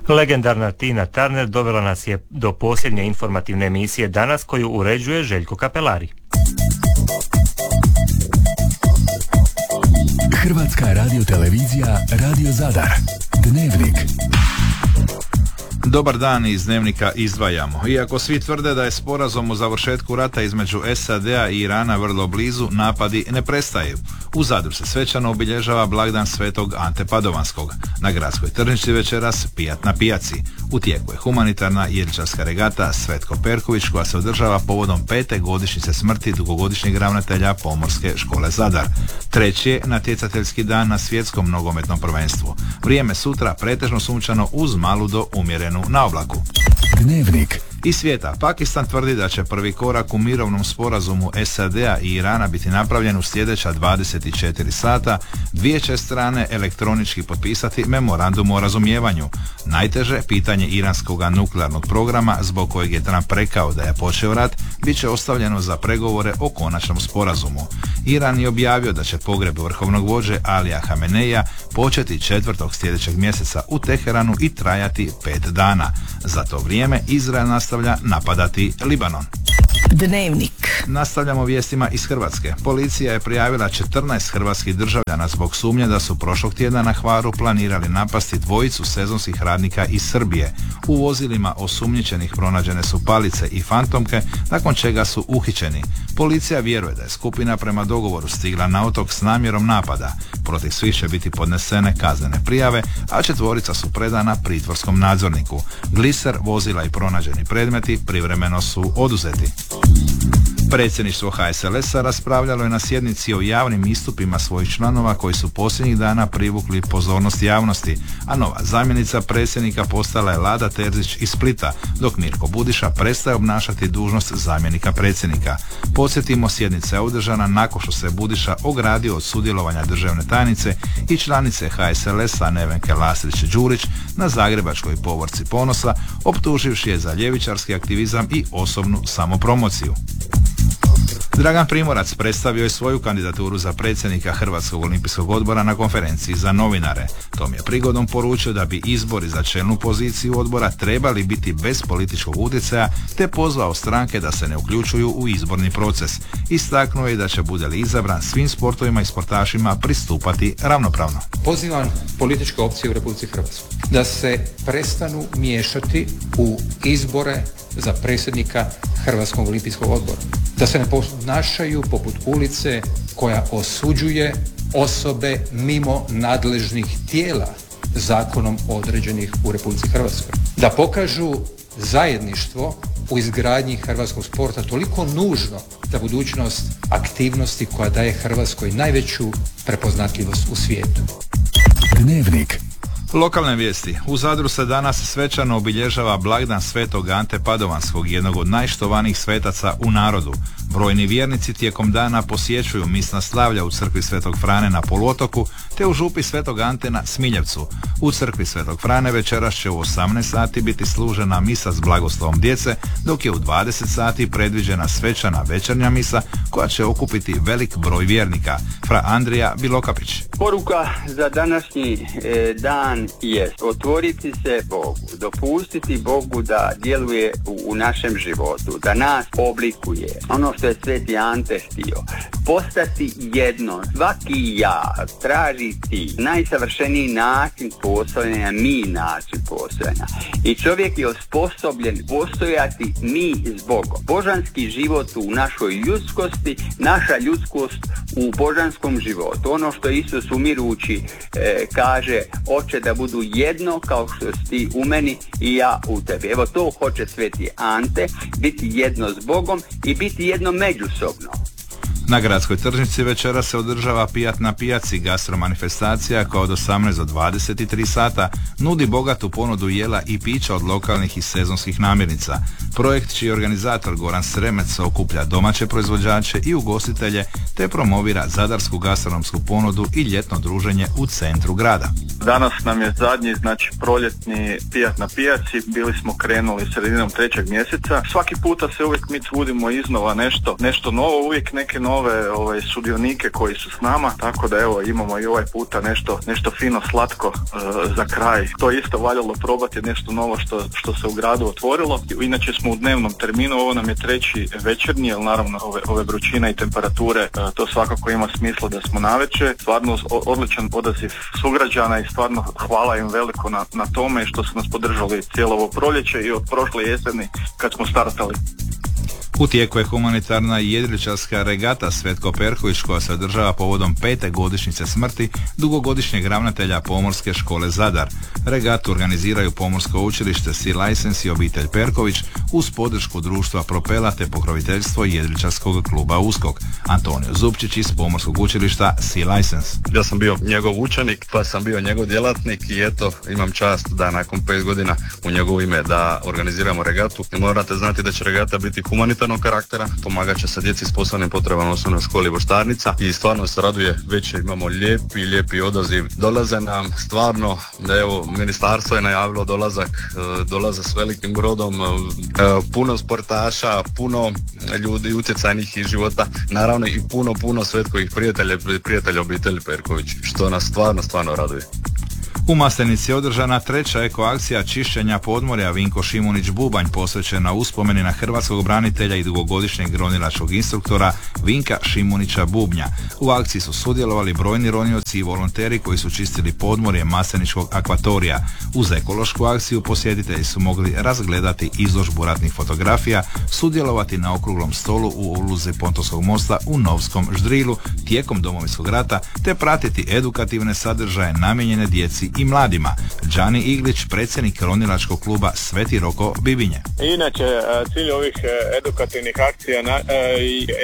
Legendarna Tina Turner dovela nas je do posljednje informativne emisije danas koju uređuje Željko Kapelari. Hrvatska radiotelevizija Radio Zadar. Dnevnik. Dobar dan, iz Dnevnika izdvajamo. Iako svi tvrde da je sporazum o završetku rata između SAD-a i Irana vrlo blizu, napadi ne prestaju. U Zadru se svečano obilježava blagdan Svetog Ante Padovanskog. Na gradskoj tržnici večeras pijat na pijaci. U tijeku je humanitarna jedriličarska regata Svetko Perković koja se održava povodom 5. godišnjice smrti dugogodišnjeg ravnatelja Pomorske škole Zadar. Treći je natjecateljski dan na svjetskom nogometnom prvenstvu. Vrijeme sutra pretežno sunčano uz malu do umjerenu na oblaku. Dnevnik. Iz svijeta, Pakistan tvrdi da će prvi korak u mirovnom sporazumu SAD-a i Irana biti napravljen u sljedeća 24 sata. Dvije će strane elektronički potpisati memorandum o razumijevanju. Najteže pitanje iranskog nuklearnog programa, zbog kojeg je Trump rekao da je počeo rat, bit će ostavljeno za pregovore o konačnom sporazumu. Iran je objavio da će pogreb vrhovnog vođe Alija Hameneja početi 4. sljedećeg mjeseca u Teheranu i trajati 5 dana. Za to vrijeme Izrael nastavlja napadati Libanon. Dnevnik. Nastavljamo vijestima iz Hrvatske. Policija je prijavila 14 hrvatskih državljana zbog sumnje da su prošlog tjedna na Hvaru planirali napasti dvojicu sezonskih radnika iz Srbije. U vozilima osumnjičenih pronađene su palice i fantomke, nakon čega su uhićeni. Policija vjeruje da je skupina prema dogovoru stigla na otok s namjerom napada. Protiv svih će biti podnesene kaznene prijave, a četvorica su predana pritvorskom nadzorniku. Gliser, vozila i pronađeni predmeti privremeno su oduzeti. Predsjedništvo HSLS-a raspravljalo je na sjednici o javnim istupima svojih članova koji su posljednjih dana privukli pozornost javnosti, a nova zamjenica predsjednika postala je Lada Terzić iz Splita, dok Mirko Budiša prestaje obnašati dužnost zamjenika predsjednika. Podsjetimo, sjednica je održana nakon što se Budiša ogradio od sudjelovanja državne tajnice i članice HSLS-a Nevenke Lasrić-Đurić na zagrebačkoj povorci Ponosa, optuživši je za ljevičarski aktivizam i osobnu samopromociju. Dragan Primorac predstavio je svoju kandidaturu za predsjednika Hrvatskog olimpijskog odbora na konferenciji za novinare. Tom je prigodom poručio da bi izbori za čelnu poziciju odbora trebali biti bez političkog utjecaja, te pozvao stranke da se ne uključuju u izborni proces. Istaknuo je da će, bude li izabran, svim sportovima i sportašima pristupati ravnopravno. Pozivam političke opcije u Republici Hrvatskoj da se prestanu miješati u izbore za predsjednika Hrvatskog olimpijskog odbora. Da se ne ponašaju poput ulice koja osuđuje osobe mimo nadležnih tijela zakonom određenih u Republici Hrvatskoj. Da pokažu zajedništvo u izgradnji hrvatskog sporta toliko nužno za budućnost aktivnosti koja daje Hrvatskoj najveću prepoznatljivost u svijetu. Dnevnik. Lokalne vijesti. U Zadru se danas svečano obilježava blagdan Svetog Ante Padovanskog, jednog od najštovanijih svetaca u narodu. Brojni vjernici tijekom dana posjećuju misna slavlja u crkvi Svetog Frane na poluotoku te u župi Svetog Ante na Smiljevcu. U crkvi Svetog Frane večeras će u 18 sati biti služena misa s blagoslovom djece, dok je u 20 sati predviđena svečana večernja misa koja će okupiti velik broj vjernika. Fra Andrija Bilokapić. Poruka za današnji dan jest otvoriti se Bogu, dopustiti Bogu da djeluje u našem životu, da nas oblikuje. Ono što je Sveti Ante htio, postati jedno, svaki ja traži ti, najsavršeniji način postojanja, mi način postojanja. I čovjek je osposobljen postojati mi s Bogom. Božanski život u našoj ljudskosti, naša ljudskost u božanskom životu. Ono što Isus umirući kaže, oče da budu jedno kao što si ti u meni i ja u tebi. Evo to hoće Sveti Ante, biti jedno s Bogom i biti jedno međusobno. Na gradskoj tržnici večera se održava pijat na pijaci, gastromanifestacija koja od 18 do 23 sata nudi bogatu ponudu jela i pića od lokalnih i sezonskih namirnica. Projekt čiji organizator Goran Sremec okuplja domaće proizvođače i ugostitelje te promovira zadarsku gastronomsku ponudu i ljetno druženje u centru grada. Danas nam je zadnji, proljetni pijat na pijaci, bili smo krenuli sredinom 3. mjeseca. Svaki puta se uvijek mi trudimo iznova nešto novo, uvijek neke nove sudionike koji su s nama, tako da imamo i ovaj puta nešto fino slatko za kraj. To je isto valjalo probati, nešto novo što se u gradu otvorilo. Inače smo u dnevnom terminu, ovo nam je 3. večernji, jer naravno ove vrućine i temperature, to svakako ima smisla da smo navečer. Stvarno odličan odaziv sugrađana i stvarno hvala im veliko na tome što su nas podržali cijelo ovo proljeće i od prošle jeseni kad smo startali. U tijeku je humanitarna i jedriličarska regata Svetko Perković koja se održava povodom 5. godišnjice smrti dugogodišnjeg ravnatelja Pomorske škole Zadar. Regatu organiziraju Pomorsko učilište Sea License i obitelj Perković uz podršku društva Propela te pokroviteljstvo jedriličarskog kluba Uskok. Antonio Zupčić iz Pomorskog učilišta Sea License. Ja sam bio njegov učenik, pa sam bio njegov djelatnik i imam čast da nakon 5 godina u njegovo ime da organiziramo regatu. I morate znati da će regata biti humanitarnog karaktera, pomagat će se djeci s posebnim potrebama u osnovnoj školi Voštarnica i stvarno se raduje, već imamo lijepi odaziv. Dolaze nam stvarno, ministarstvo je najavilo dolaze s velikim brodom, puno sportaša, puno ljudi utjecajnih iz života, naravno i puno Svetkovih prijatelja obitelji Perković, što nas stvarno raduje. U Maslenici je održana 3. ekoakcija čišćenja podmorja Vinko Šimunić Bubanj posvećena uspomeni na hrvatskog branitelja i dugogodišnjeg ronilačkog instruktora Vinka Šimunića Bubnja. U akciji su sudjelovali brojni ronioci i volonteri koji su čistili podmorje Masleničkog akvatorija. Uz ekološku akciju posjetitelji su mogli razgledati izložbu ratnih fotografija, sudjelovati na okruglom stolu u uluzi Pontonskog mosta u Novskom Ždrilu tijekom Domovinskog rata te pratiti edukativne sadržaje namijenjene djeci i mladima. Đani Iglić, predsjednik ronilačkog kluba Sveti Roko Bibinje. Inače, cilj ovih edukativnih akcija i